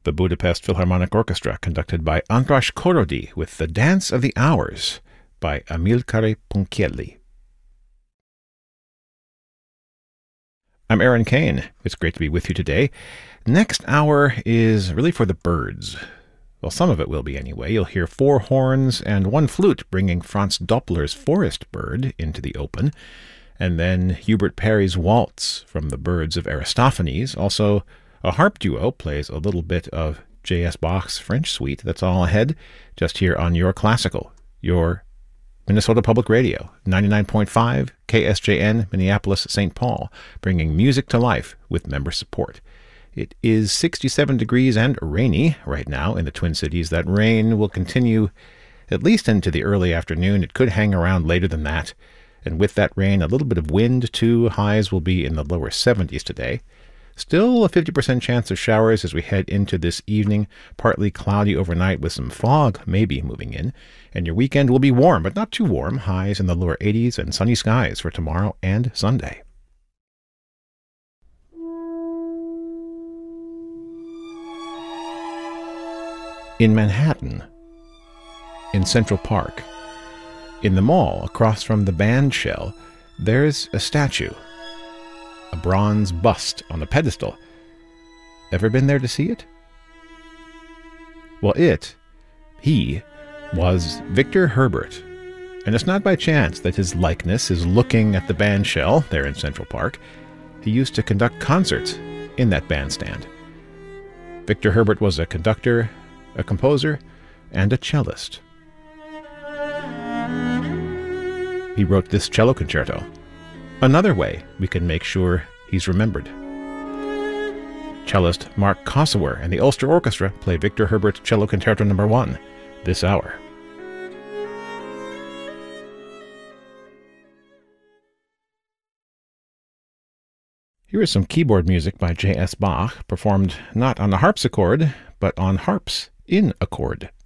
the Budapest Philharmonic Orchestra, conducted by András Korody, with The Dance of the Hours by Amilcare Ponchielli. I'm Aaron Kane. It's great to be with you today. Next hour is really for the birds. Well, some of it will be anyway. You'll hear 4 horns and 1 flute, bringing Franz Doppler's Forest Bird into the open, and then Hubert Parry's Waltz from the Birds of Aristophanes. Also, a harp duo plays a little bit of J.S. Bach's French Suite. That's all ahead, just here on Your Classical, your Minnesota Public Radio, 99.5 KSJN, Minneapolis-St. Paul, bringing music to life with member support. It is 67 degrees and rainy right now in the Twin Cities. That rain will continue at least into the early afternoon. It could hang around later than that. And with that rain, a little bit of wind too. Highs will be in the lower 70s today. Still a 50% chance of showers as we head into this evening. Partly cloudy overnight with some fog maybe moving in. And your weekend will be warm, but not too warm. Highs in the lower 80s and sunny skies for tomorrow and Sunday. In Manhattan, in Central Park, in the mall across from the band shell, there's a statue. A bronze bust on a pedestal. Ever been there to see it? Well, he was Victor Herbert. And it's not by chance that his likeness is looking at the band shell there in Central Park. He used to conduct concerts in that bandstand. Victor Herbert was a conductor, a composer, and a cellist. He wrote this cello concerto. Another way we can make sure he's remembered. Cellist Mark Kosower and the Ulster Orchestra play Victor Herbert's Cello Concerto No. 1 this hour. Here is some keyboard music by J.S. Bach, performed not on a harpsichord, but on harps in a chord.